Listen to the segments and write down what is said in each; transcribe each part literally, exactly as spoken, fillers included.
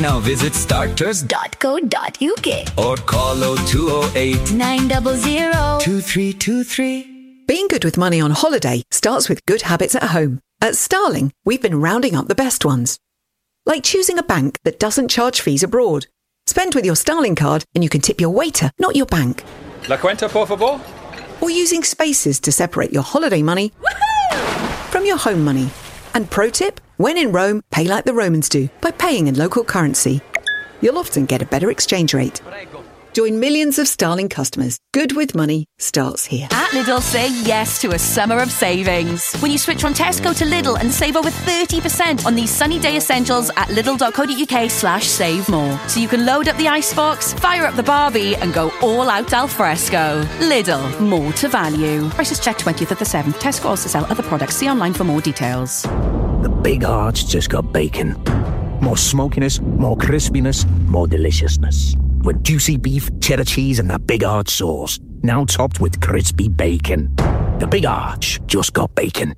Now visit starters dot co dot uk or call oh two oh eight, nine zero zero, two three two three. Being good with money on holiday starts with good habits at home. At Starling, we've been rounding up the best ones. Like choosing a bank that doesn't charge fees abroad. Spend with your Starling card and you can tip your waiter, not your bank. La cuenta, por favor. Or using spaces to separate your holiday money from your home money. And pro tip, when in Rome, pay like the Romans do, by paying in local currency. You'll often get a better exchange rate. Join millions of Starling customers. Good with money starts here. At Lidl, say yes to a summer of savings. When you switch from Tesco to Lidl and save over thirty percent on these sunny day essentials at lidl dot co dot uk slash save more. So you can load up the icebox, fire up the Barbie and go all out al fresco. Lidl, more to value. Prices check twentieth of the seventh. Tesco also sell other products. See online for more details. The Big Arch just got bacon. More smokiness, more crispiness, more deliciousness. With juicy beef, cheddar cheese and that Big Arch sauce. Now topped with crispy bacon. The Big Arch just got bacon.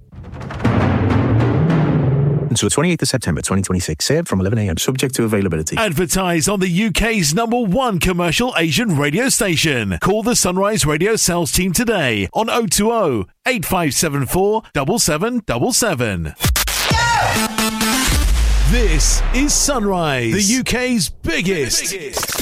Until the twenty-eighth of September twenty twenty-six. Served from eleven a.m. Subject to availability. Advertise on the U K's number one commercial Asian radio station. Call the Sunrise Radio sales team today on oh two oh, eight five seven four, seven seven seven seven. This is Sunrise, the U K's biggest, biggest.